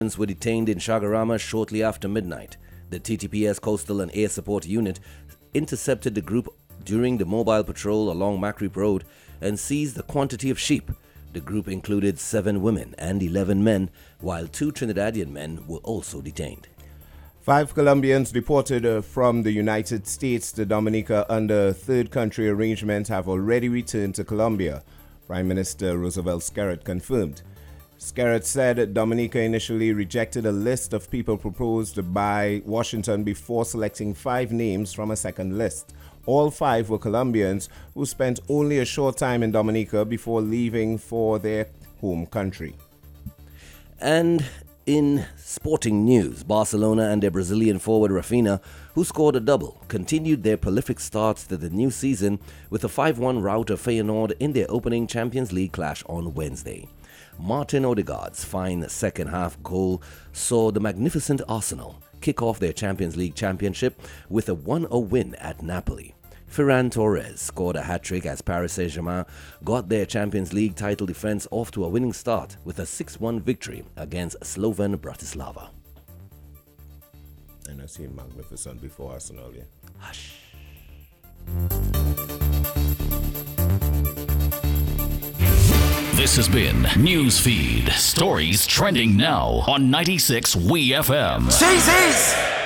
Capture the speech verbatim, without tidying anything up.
were detained in Chaguarama shortly after midnight. The T T P S Coastal and Air Support Unit intercepted the group during the mobile patrol along Macrip Road and seized a quantity of sheep. The group included seven women and eleven men, while two Trinidadian men were also detained. Five Colombians deported uh, from the United States to Dominica under third country arrangement have already returned to Colombia, Prime Minister Roosevelt Skerrit confirmed. Skerrit said Dominica initially rejected a list of people proposed by Washington before selecting five names from a second list. All five were Colombians who spent only a short time in Dominica before leaving for their home country. And in sporting news, Barcelona and their Brazilian forward Rafinha, who scored a double, continued their prolific start to the new season with a five one rout of Feyenoord in their opening Champions League clash on Wednesday. Martin Odegaard's fine second-half goal saw the magnificent Arsenal kick off their Champions League championship with a one nil win at Napoli. Ferran Torres scored a hat-trick as Paris Saint-Germain got their Champions League title defense off to a winning start with a six one victory against Slovan Bratislava. And I've seen magnificent before Arsenal, yeah. Hush. This has been Newsfeed. Stories trending now on ninety-six W E F M. Jesus!